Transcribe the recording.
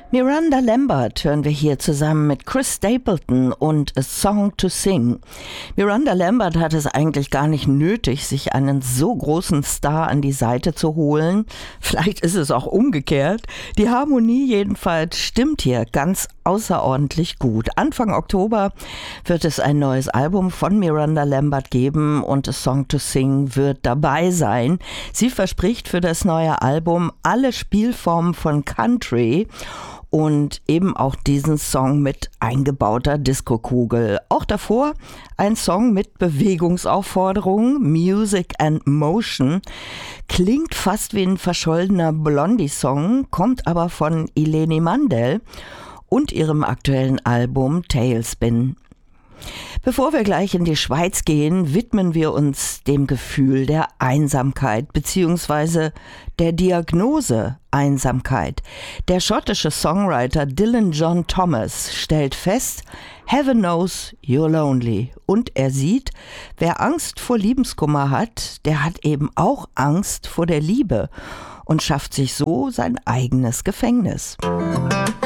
Miranda Lambert hören wir hier zusammen mit Chris Stapleton und A Song to Sing. Miranda Lambert hat es eigentlich gar nicht nötig, sich einen so großen Star an die Seite zu holen. Vielleicht ist es auch umgekehrt. Die Harmonie jedenfalls stimmt hier ganz außerordentlich gut. Anfang Oktober wird es ein neues Album von Miranda Lambert geben und A Song to Sing wird dabei sein. Sie verspricht für das neue Album alle Spielformen von Country und eben auch diesen Song mit eingebauter Diskokugel. Auch davor ein Song mit Bewegungsaufforderung, Music and Motion. Klingt fast wie ein verschollener Blondie-Song, kommt aber von Eleni Mandel und ihrem aktuellen Album Tailspin. Bevor wir gleich in die Schweiz gehen, widmen wir uns dem Gefühl der Einsamkeit bzw. der Diagnose Einsamkeit. Der schottische Songwriter Dylan John Thomas stellt fest, Heaven knows you're lonely. Und er sieht, wer Angst vor Liebeskummer hat, der hat eben auch Angst vor der Liebe und schafft sich so sein eigenes Gefängnis.